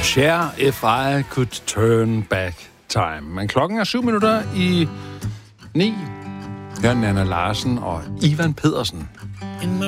Share if I could turn back time. Men klokken er 7:07. Her er Nanna Larsen og Ivan Pedersen.